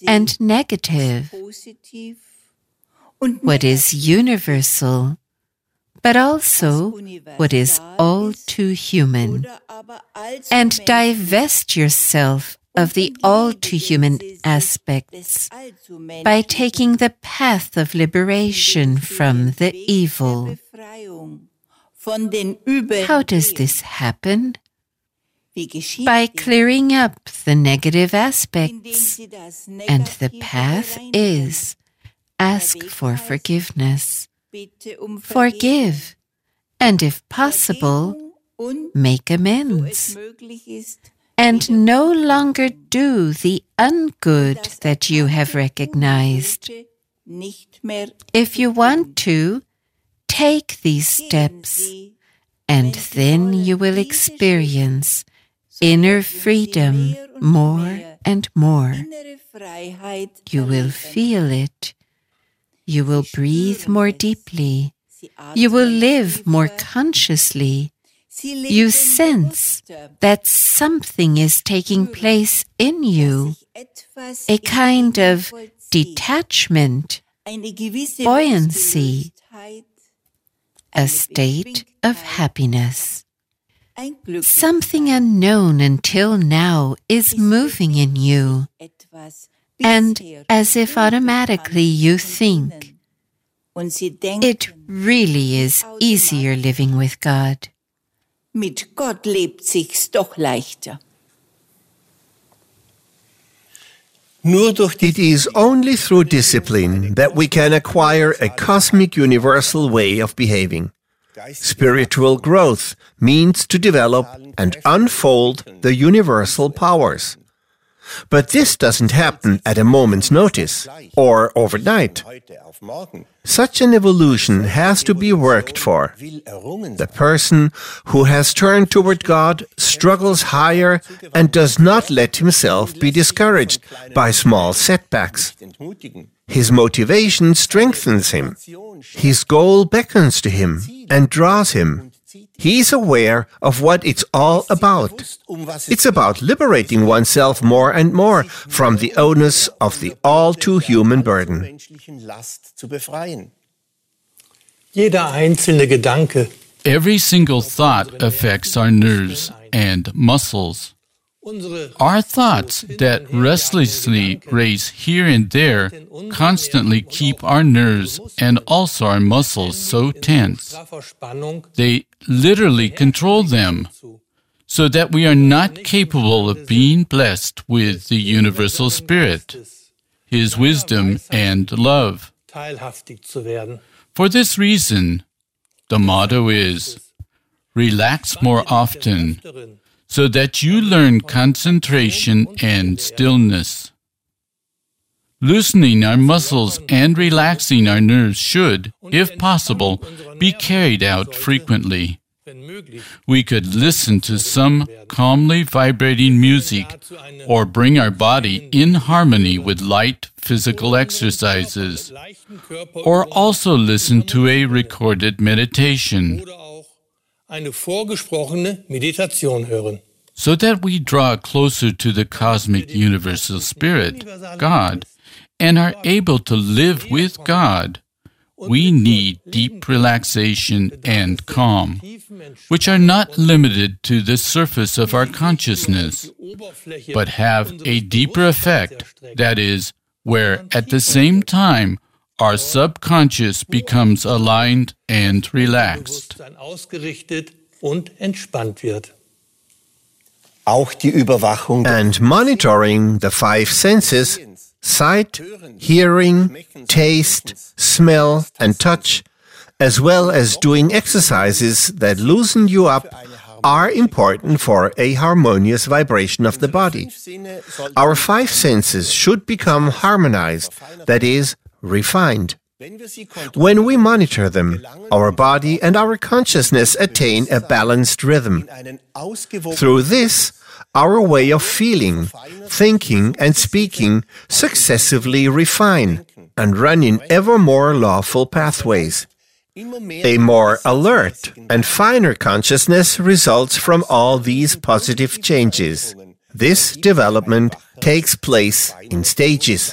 and negative, what is universal, but also what is all too human, and divest yourself of the all too human aspects by taking the path of liberation from the evil. How does this happen? By clearing up the negative aspects, and the path is ask for forgiveness. Forgive, and if possible, make amends, and no longer do the ungood that you have recognized. If you want to, take these steps, and then you will experience inner freedom more and more. You will feel it. You will breathe more deeply. You will live more consciously. You sense that something is taking place in you, a kind of detachment, buoyancy, a state of happiness. Something unknown until now is moving in you, and as if automatically you think, it really is easier living with God. Mit Gott lebt sich's doch leichter. It is only through discipline that we can acquire a cosmic universal way of behaving. Spiritual growth means to develop and unfold the universal powers. But this doesn't happen at a moment's notice or overnight. Such an evolution has to be worked for. The person who has turned toward God struggles higher and does not let himself be discouraged by small setbacks. His motivation strengthens him. His goal beckons to him and draws him. He's aware of what it's all about. It's about liberating oneself more and more from the onus of the all-too-human burden. Every single thought affects our nerves and muscles. Our thoughts that restlessly race here and there constantly keep our nerves and also our muscles so tense. They literally control them, so that we are not capable of being blessed with the universal Spirit, His wisdom and love. For this reason, the motto is, relax more often, so that you learn concentration and stillness. Loosening our muscles and relaxing our nerves should, if possible, be carried out frequently. We could listen to some calmly vibrating music or bring our body in harmony with light physical exercises, or also listen to a recorded meditation, so that we draw closer to the cosmic universal Spirit, God, and are able to live with God. We need deep relaxation and calm, which are not limited to the surface of our consciousness, but have a deeper effect, that is, where at the same time our subconscious becomes aligned and relaxed. And monitoring the five senses, sight, hearing, taste, smell, and touch, as well as doing exercises that loosen you up, are important for a harmonious vibration of the body. Our five senses should become harmonized, that is, refined. When we monitor them, our body and our consciousness attain a balanced rhythm. Through this, our way of feeling, thinking, and speaking successively refine and run in ever more lawful pathways. A more alert and finer consciousness results from all these positive changes. This development takes place in stages.